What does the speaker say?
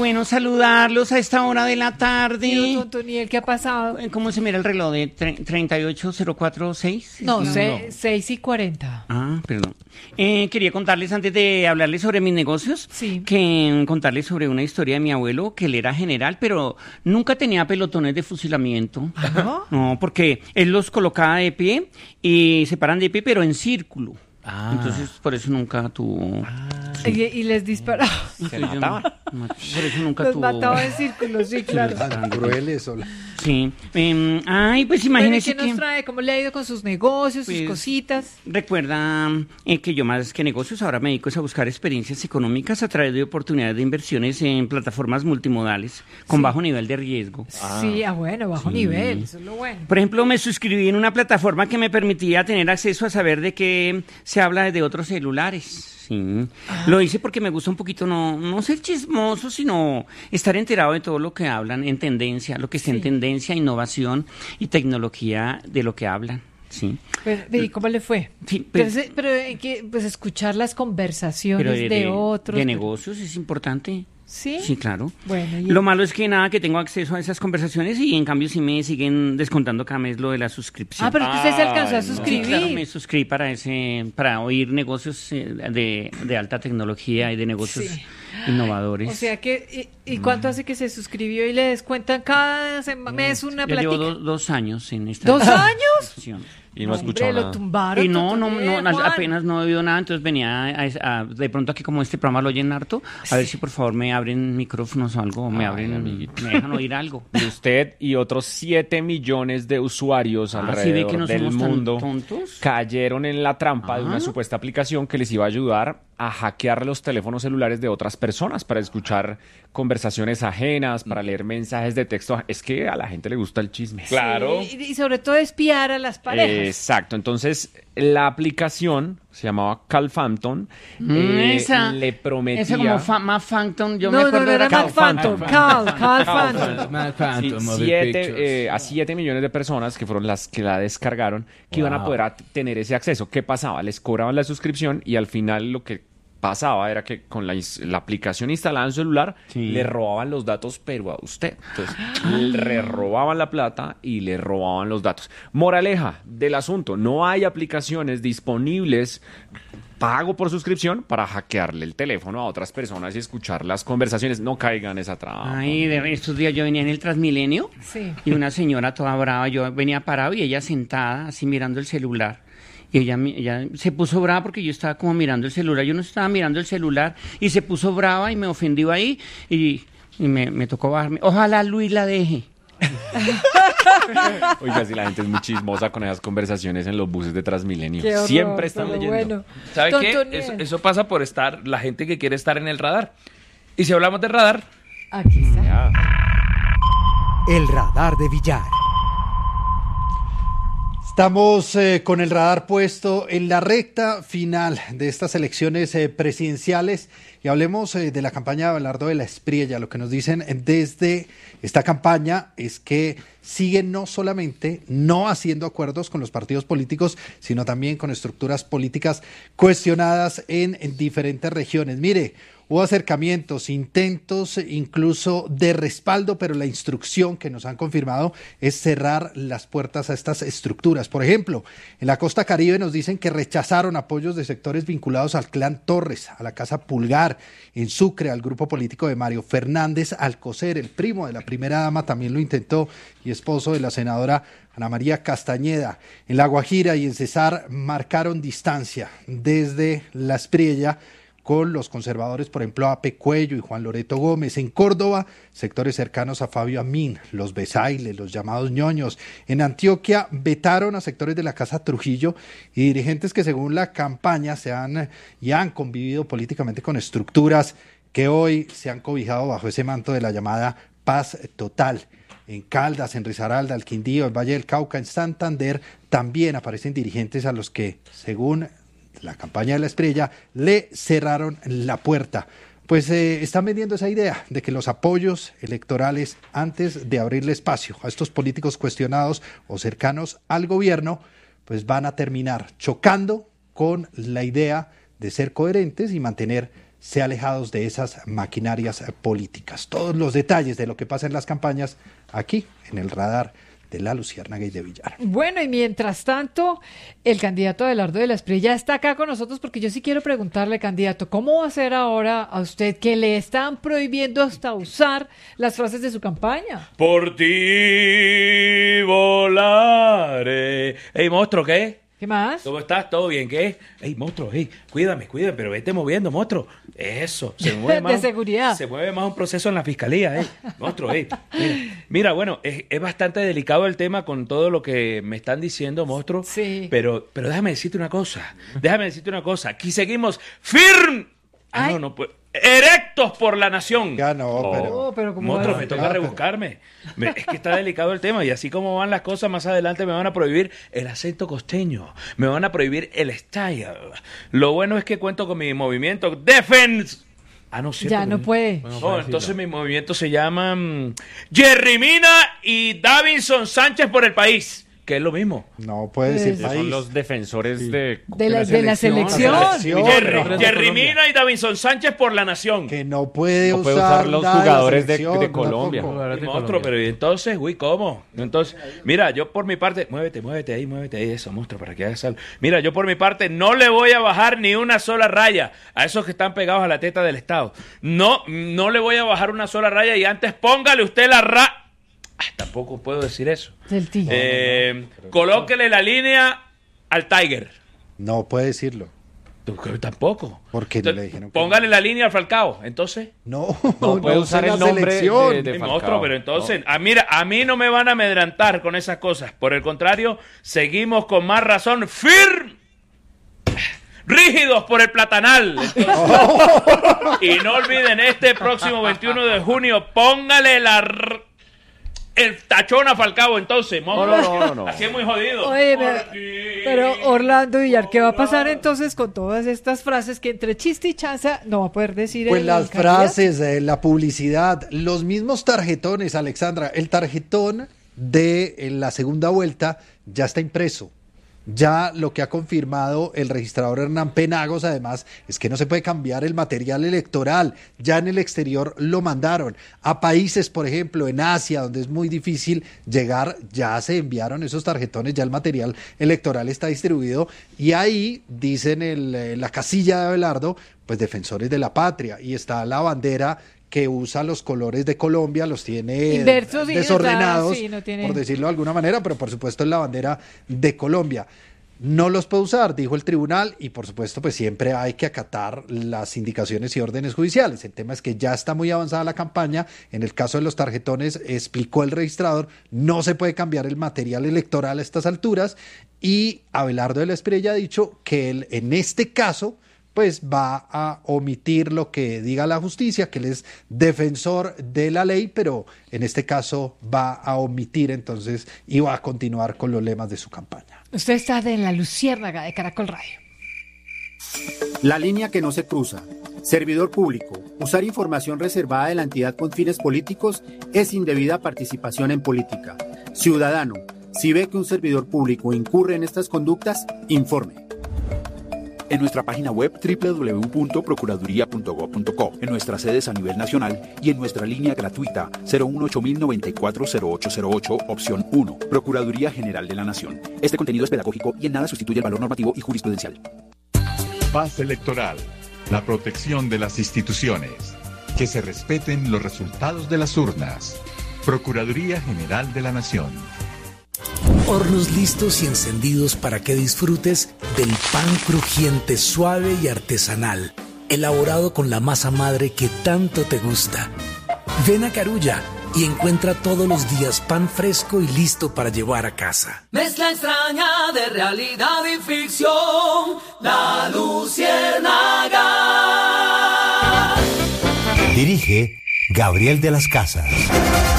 bueno saludarlos a esta hora de la tarde. Sí, don Antoniel, ¿qué ha pasado? ¿Cómo se mira el reloj de 38046? No, 6:40. Ah, perdón. Quería contarles, antes de hablarles sobre mis negocios, Sí. que contarles sobre una historia de mi abuelo, que él era general, pero nunca tenía pelotones de fusilamiento. ¿No? No, porque él los colocaba de pie y se paran de pie, pero en círculo. Entonces, por eso nunca tuvo... Y les disparaba. Se mataban. Por eso nunca Los tuvo... mataba en círculos, sí, claro. Tan crueles. Sí. Ay, pues Bueno, ¿y imagínese qué nos trae? ¿Cómo le ha ido con sus negocios, sus Pues, cositas? Recuerda que yo más que negocios ahora me dedico a buscar experiencias económicas a través de oportunidades de inversiones en plataformas multimodales con bajo nivel de riesgo. Sí, bueno, bajo nivel, eso es lo bueno. Por ejemplo, me suscribí en una plataforma que me permitía tener acceso a saber de qué se habla desde otros celulares. Sí. Lo hice porque me gusta un poquito no ser chismoso, sino estar enterado de todo lo que hablan en tendencia, lo que está en tendencia, innovación y tecnología de lo que hablan. Sí. ¿Y cómo le fue? Sí, pero ¿en qué? Pues escuchar las conversaciones de otros. De negocios es importante. ¿Sí? Sí, claro. Bueno, Lo malo es que nada, que tengo acceso a esas conversaciones y en cambio sí me siguen descontando cada mes lo de la suscripción. pero es que usted se alcanzó a suscribir. Sí, claro, me suscribí para oír negocios de alta tecnología y de negocios innovadores. O sea que, ¿y cuánto hace que se suscribió y le descuentan cada mes una Ya plática? llevo 2 años en esta... ¿2 años? suscripción. Y no Hombre, escuchó lo nada. tumbaron. Y no, Juan. apenas no he oído nada, entonces venía de pronto aquí como este programa lo oyen harto, a ver si por favor me abren micrófonos o algo, me dejan oír algo. Y usted y otros 7 millones de usuarios ¿sí ve alrededor que no del somos tan mundo tontos? cayeron en la trampa de una supuesta aplicación que les iba a ayudar a hackear los teléfonos celulares de otras personas para escuchar conversaciones ajenas, para leer mensajes de texto. Es que a la gente le gusta el chisme. Claro. Sí, y sobre todo espiar a las parejas. Exacto. Entonces, la aplicación se llamaba CalPhantom. Esa prometía... como Matt Phantom, yo no, me acuerdo no era Matt Phantom. Carl Phantom. Sí, a 7 millones de personas que fueron las que la descargaron, que iban a poder tener ese acceso. ¿Qué pasaba? Les cobraban la suscripción y al final lo que pasaba era que con la aplicación instalada en su celular le robaban los datos, pero a usted. Entonces, le robaban la plata y le robaban los datos. Moraleja del asunto, no hay aplicaciones disponibles pago por suscripción para hackearle el teléfono a otras personas y escuchar las conversaciones. No caigan en esa trampa. Ay, de estos días yo venía en el Transmilenio Sí. y una señora toda brava, yo venía parado y ella sentada así mirando el celular. Y ella se puso brava porque yo estaba como mirando el celular. Yo no estaba mirando el celular y se puso brava y me ofendió ahí y me tocó bajarme. Ojalá Luis la deje. Oiga, si la gente es muy chismosa con esas conversaciones en los buses de Transmilenio. Qué horror, Siempre están pero leyendo. bueno. ¿Sabe Don qué? Toniel. Eso pasa por estar, la gente que quiere estar en el radar. Y si hablamos de radar, Aquí está. El radar de Villar. Estamos con el radar puesto en la recta final de estas elecciones presidenciales y hablemos de la campaña de Abelardo de la Espriella. Lo que nos dicen desde esta campaña es que siguen no solamente no haciendo acuerdos con los partidos políticos, sino también con estructuras políticas cuestionadas en diferentes regiones. Mire, hubo acercamientos, intentos incluso de respaldo, pero la instrucción que nos han confirmado es cerrar las puertas a estas estructuras. Por ejemplo, en la costa Caribe nos dicen que rechazaron apoyos de sectores vinculados al clan Torres, a la Casa Pulgar, en Sucre, al grupo político de Mario Fernández Alcocer, el primo de la primera dama también lo intentó y esposo de la senadora Ana María Castañeda. En La Guajira y en Cesar marcaron distancia desde la Espriella con los conservadores, por ejemplo, Ape Cuello y Juan Loreto Gómez. En Córdoba, sectores cercanos a Fabio Amín, los Besailes, los llamados ñoños. En Antioquia, vetaron a sectores de la Casa Trujillo y dirigentes que según la campaña han convivido políticamente con estructuras que hoy se han cobijado bajo ese manto de la llamada paz total. En Caldas, en Risaralda, el Quindío, el Valle del Cauca, en Santander, también aparecen dirigentes a los que, según la campaña de la Espriella, le cerraron la puerta. Pues están vendiendo esa idea de que los apoyos electorales, antes de abrirle espacio a estos políticos cuestionados o cercanos al gobierno, pues van a terminar chocando con la idea de ser coherentes y mantener se alejados de esas maquinarias políticas. Todos los detalles de lo que pasa en las campañas aquí en el radar de La Luciérnaga y de Villar. Bueno, y mientras tanto, el candidato Abelardo de la Espriella está acá con nosotros porque yo sí quiero preguntarle, candidato, ¿cómo va a ser ahora a usted que le están prohibiendo hasta usar las frases de su campaña? Por ti volaré. Ey, monstruo, ¿qué? ¿Qué más? ¿Cómo estás? ¿Todo bien? ¿Qué? Ey, monstruo, ey, cuídame, pero vete moviendo, monstruo. Eso, se mueve más. De seguridad. Se mueve más un proceso en la fiscalía, monstruo, Mira, bueno, es bastante delicado el tema con todo lo que me están diciendo, monstruo. Sí. Pero déjame decirte una cosa. Aquí seguimos firm. Ay. No, pues. Erectos por la nación. Ya no, pero como Monstruo, me toca rebuscarme. Es que está delicado el tema y así como van las cosas, más adelante me van a prohibir el acento costeño, me van a prohibir el style. Lo bueno es que cuento con mi movimiento Defense. No, cierto. Ya no puede. No, entonces mi movimiento se llama Jerry Mina y Davinson Sánchez por el país. Que es lo mismo. No puede decir Son país. los defensores de la selección. Jerry Mina y Davinson Sánchez por la nación. Que no puede No puede usar usar los nada jugadores de selección, Colombia. tampoco. Monstruo, pero ¿y entonces? Uy, ¿cómo? Entonces, mira, yo por mi parte, muévete ahí, eso, monstruo, para que hagas algo. Mira, yo por mi parte no le voy a bajar ni una sola raya a esos que están pegados a la teta del Estado. No le voy a bajar una sola raya y antes póngale usted la tampoco puedo decir eso. Del tigre. Colóquele la línea al Tiger. No puede decirlo. Tampoco. Porque no le dijeron que Póngale la línea al Falcao, entonces. no puede usar la el nombre selección. de Mi Falcao. monstruo, pero entonces, mira, a mí no me van a amedrantar con esas cosas. Por el contrario, seguimos con más razón firme. Rígidos por el platanal. Y no olviden, este próximo 21 de junio, póngale el tachón a Falcao, entonces. No. Así es muy jodido. Oye, pero Orlando Villar, ¿qué va a pasar entonces con todas estas frases que entre chiste y chanza no va a poder decir Pues el las candidato? frases, la publicidad, los mismos tarjetones, Alexandra. El tarjetón de la segunda vuelta ya está impreso. Ya lo que ha confirmado el registrador Hernán Penagos, además, es que no se puede cambiar el material electoral. Ya en el exterior lo mandaron. A países, por ejemplo, en Asia, donde es muy difícil llegar, ya se enviaron esos tarjetones, ya el material electoral está distribuido. Y ahí, dicen en la casilla de Abelardo, pues defensores de la patria. Y está la bandera que usa los colores de Colombia, los tiene Inversos, sí, desordenados, sí, no tiene... por decirlo de alguna manera, pero por supuesto es la bandera de Colombia. No los puede usar, dijo el tribunal, y por supuesto pues siempre hay que acatar las indicaciones y órdenes judiciales. El tema es que ya está muy avanzada la campaña. En el caso de los tarjetones, explicó el registrador, no se puede cambiar el material electoral a estas alturas, y Abelardo de la Espriella ha dicho que él en este caso pues va a omitir lo que diga la justicia, que él es defensor de la ley, pero en este caso va a omitir entonces y va a continuar con los lemas de su campaña. Usted está en La Luciérnaga de Caracol Radio. La línea que no se cruza. Servidor público. Usar información reservada de la entidad con fines políticos es indebida participación en política. Ciudadano, si ve que un servidor público incurre en estas conductas, informe. En nuestra página web www.procuraduría.gov.co, en nuestras sedes a nivel nacional y en nuestra línea gratuita 018-094-0808, opción 1, Procuraduría General de la Nación. Este contenido es pedagógico y en nada sustituye el valor normativo y jurisprudencial. Paz electoral, la protección de las instituciones, que se respeten los resultados de las urnas. Procuraduría General de la Nación. Hornos listos y encendidos para que disfrutes del pan crujiente, suave y artesanal, elaborado con la masa madre que tanto te gusta. Ven a Carulla y encuentra todos los días pan fresco y listo para llevar a casa. Mezcla extraña de realidad y ficción, La Luciérnaga. Dirige Gabriel de las Casas.